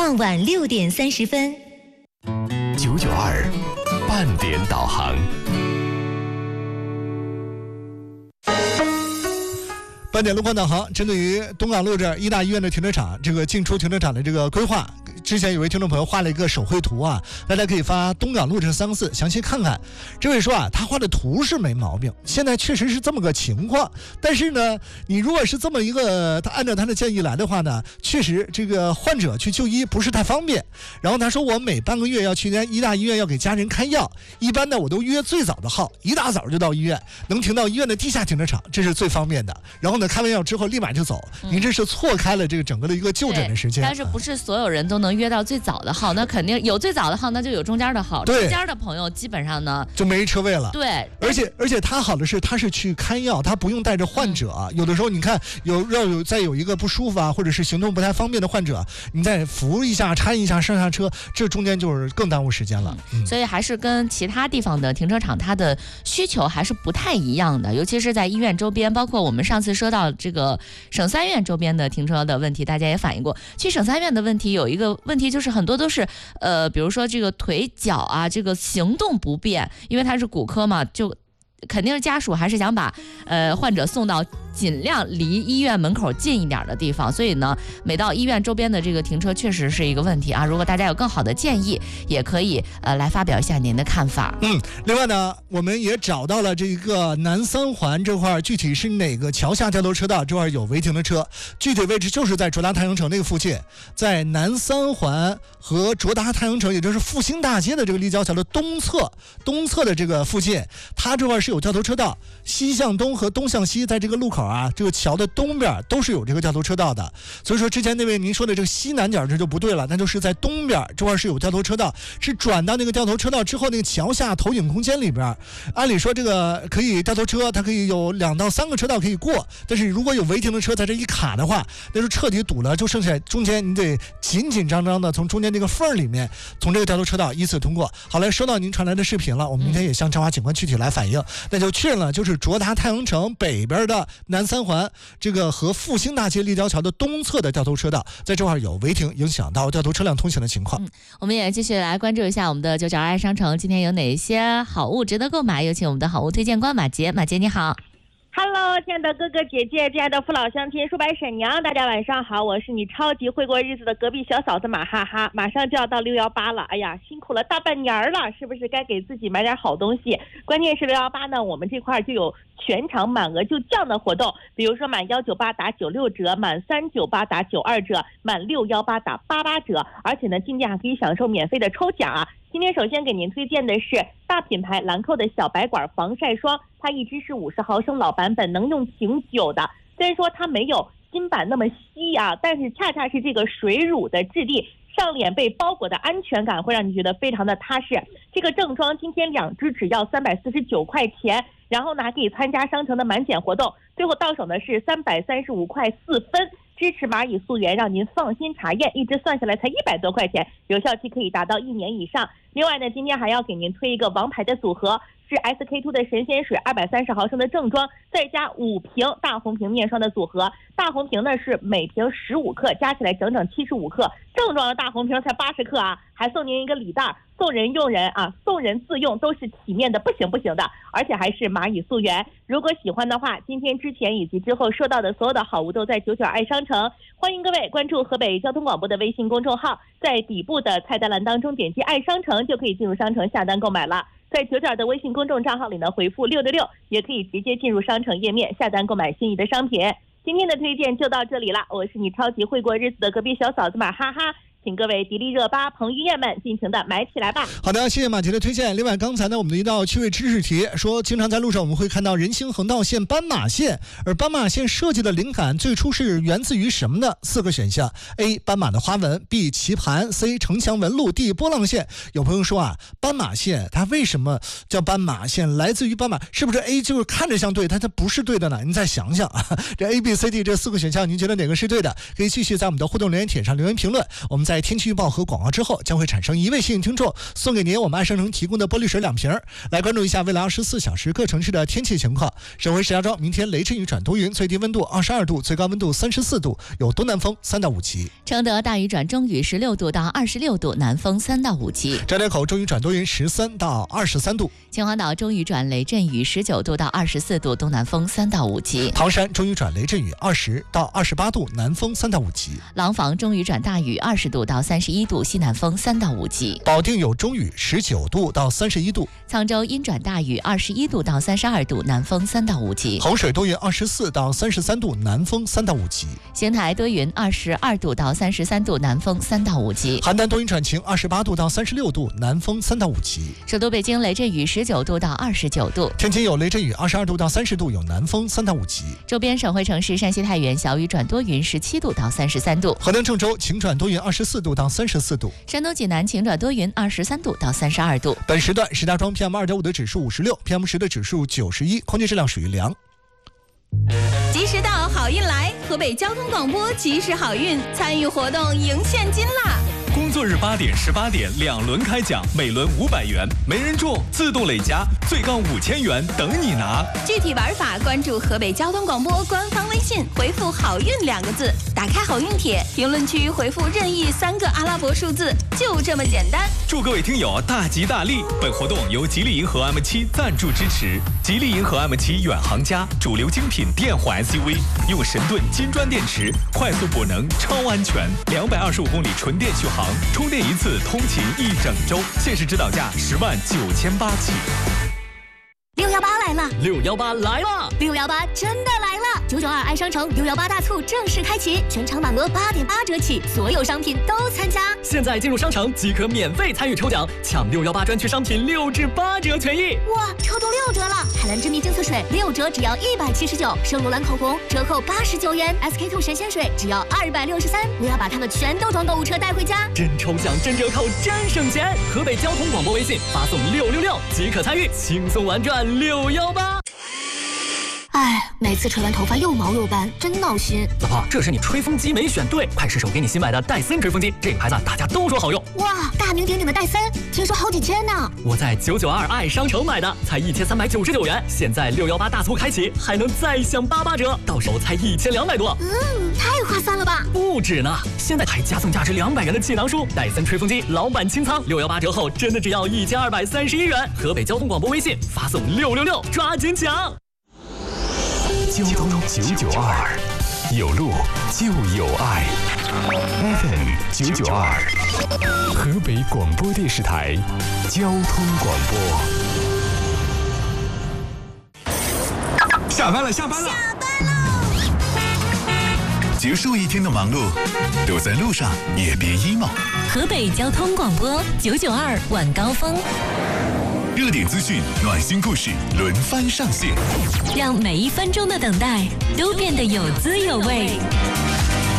傍晚6点30分。 992半点导航。 半点路况导航，针对于东港路这儿医大医院的停车场这个进出停车场的这个规划，之前有位听众朋友画了一个手绘图啊，大家可以发东港路这3个字详细看看。这位说啊，他画的图是没毛病，现在确实是这么个情况，但是呢，你如果是这么一个，他按照他的建议来的话呢，确实这个患者去就医不是太方便。然后他说我每半个月要去医大医院要给家人开药，一般呢我都约最早的号，一大早就到医院，能停到医院的地下停车场，这是最方便的。然后呢，开完药之后立马就走，您这是错开了这个整个的一个就诊的时间。 但是不是所有人都能约到最早的号？那肯定有最早的号，那就有中间的号。中间的朋友基本上呢就没车位了。 对， 而且他好的是他是去开药，他不用带着患者啊。有的时候你看再有一个不舒服啊，或者是行动不太方便的患者，你再扶一下搀一下上下车，这中间就是更耽误时间了。 所以还是跟其他地方的停车场它的需求还是不太一样的，尤其是在医院周边，包括我们上次说到这个省3院周边的停车的问题，大家也反映过。去省3院的问题有一个问题，就是很多都是比如说这个腿脚啊，这个行动不便，因为它是骨科嘛，就肯定是家属还是想把患者送到尽量离医院门口近一点的地方，所以呢，每到医院周边的这个停车确实是一个问题啊。如果大家有更好的建议，也可以来发表一下您的看法。 另外呢，我们也找到了这个南3环这块，具体是哪个桥下交流车道这块有违停的车，具体位置就是在卓达太阳城那个附近，在南3环和卓达太阳城，也就是复兴大街的这个立交桥的东侧的这个附近，它这块是有交头车道，西向东和东向西，在这个路口啊，这个桥的东边都是有这个交头车道的。所以说之前那位您说的这个西南角这就不对了，那就是在东边这块是有交头车道，是转到那个交头车道之后，那个桥下投影空间里边，按理说这个可以交头车，它可以有2到3个车道可以过，但是如果有违停的车在这一卡的话，那就彻底堵了，就剩下中间你得紧紧张张的从中间这个缝里面，从这个交头车道依次通过。好了，收到您传来的视频了，我们明天也向张华警官具体来反映，那就确认了，就是卓达太阳城北边的南3环这个和复兴大街立交桥的东侧的掉头车道，在这块有违停，影响到掉头车辆通行的情况。 我们也继续来关注一下我们的992爱商城今天有哪些好物值得购买，有请我们的好物推荐官马杰。马杰你好。 Hello， 亲爱的哥哥姐姐，亲爱的父老乡亲，叔伯婶娘，大家晚上好，我是你超级会过日子的隔壁小嫂子马哈哈。马上就要到618了，哎呀，辛苦了大半年了，是不是该给自己买点好东西？关键是618呢，我们这块就有全场满额就降的活动，比如说满198打96折，满398打92折，满618打88折，而且呢，今天还可以享受免费的抽奖啊。今天首先给您推荐的是大品牌兰蔻的小白管防晒霜，它一支是50毫升老版本，能用挺久的。虽然说它没有新版那么稀啊，但是恰恰是这个水乳的质地，上脸被包裹的安全感会让你觉得非常的踏实。这个正装今天2支只要349块钱，然后呢还可以参加商城的满减活动，最后到手的是335块4分。支持蚂蚁溯源，让您放心查验，一支算下来才100多块钱，有效期可以达到1年以上。另外呢，今天还要给您推一个王牌的组合，是 SK2 的神仙水230毫升的正装，再加5瓶大红瓶面霜的组合。大红瓶呢是每瓶15克，加起来整整75克，正装的大红瓶才80克啊，还送您一个礼袋，送人用人啊，送人自用都是体面的不行的，而且还是蚂蚁溯源。如果喜欢的话，今天之前以及之后说到的所有的好物都在992爱商城，欢迎各位关注河北交通广播的微信公众号，在底部的菜单栏当中点击爱商城就可以进入商城下单购买了。在992的微信公众账号里呢，回复666也可以直接进入商城页面下单购买心仪的商品。今天的推荐就到这里了，我是你超级会过日子的隔壁小嫂子马哈哈，请各位迪丽热巴、彭于晏们尽情的买起来吧。 好的，谢谢马杰的推荐。另外刚才呢，我们的一道趣味知识题说，经常在路上我们会看到人行横道线、斑马线，而斑马线设计的灵感最初是源自于什么呢？4个选项 ：A. 斑马的花纹 ，B. 棋盘 ，C. 城墙纹路 ，D. 波浪线。有朋友说啊，斑马线它为什么叫斑马线？来自于斑马，是不是 A 就是看着像对，它不是对的呢？您再想想啊，这 A、B、C、D 这4个选项，您觉得哪个是对的？可以继续在我们的互动留言帖上留言评论，我们在天气预报和广告之后，将会产生一位幸运听众，送给您我们爱商城提供的玻璃水2瓶。来关注一下未来24小时各城市的天气情况。省会石家庄明天雷阵雨转多云，最低温度22度，最高温度34度，有东南风3到5级。 承德大雨转中雨16度到26度，南风3到5级。 张家口中雨转多云13到23度。 秦皇岛中雨转雷阵雨19度到24度，东南风3到5级。 唐山中雨转雷阵雨20到28度，南风3到5级。 廊坊中雨转大雨20度到31度，西南风3到5级。 保定有中雨19度到31度。 沧州阴转大雨21度到32度，南风3到5级。 衡水多云24到33度，南风3到5级。 邢台多云22度到33度，南风3到5级。 邯郸多云转晴28度到36度，南风3到5级。 首都北京雷阵雨19度到29度。 天津有雷阵雨22度到30度，有南风3到5级。 周边省会城市山西太原小雨转多云17度到33度。 河南郑州晴转多云24度到34度。 山东济南晴转多云23度到32度。 本时段石家庄 PM2.5 的指数56 ，PM10 的指数91，空气质量属于良。 及时到，好运来！河北交通广播及时好运，参与活动赢现金啦！ 工作日8点、18点2轮开奖，每轮500元，没人中自动累加，最高5000元等你拿。 具体玩法关注河北交通广播官方微信，回复好运2个字，打开好运帖，评论区回复任意3个阿拉伯数字，就这么简单。 祝各位听友大吉大利！本活动由吉利银河 M7赞助支持。吉利银河 M7远航家，主流精品电混 SUV， 用神盾金砖电池，快速补能，超安全，225公里纯电续航，充电一次通勤1整周，限时指导价10.98万起。 618来了 ，618来了 ，618真的来了！992爱商城618大促正式开启，全场满额8.8折起，所有商品都参加。 现在进入商城即可免费参与抽奖，抢618专区商品6至8折权益。 哇，抽中6折了！海蓝真皮净色水6折只要179，圣罗兰口红折扣89元，SK2 神仙水只要263。我要把它们全都装购物车带回家。 真抽奖，真折扣，真省钱！河北交通广播微信发送666即可参与，轻松玩转618。 哎，每次吹完头发又毛又斑，真闹心。 老婆，这是你吹风机没选对，快试手给你新买的戴森吹风机，这个牌子大家都说好用。 哇，大名鼎鼎的戴森，听说好几千呢。 我在992爱商城买的，才1399元，现在618大促开启，还能再享88折，到手才1200多。 太划算了吧！ 不止呢，现在还加送价值200元的气囊书，戴森吹风机老板清仓，618折后真的只要1231元。河北交通广播微信发送666，抓紧抢！ 交通992，有路就有爱。FM 992，河北广播电视台交通广播。 下班了，下班了， 下班喽！ 结束一天的忙碌，都在路上也别 emo。 河北交通广播992晚高峰。 热点资讯、暖心故事轮番上线， 让每1分钟的等待都变得有滋有味。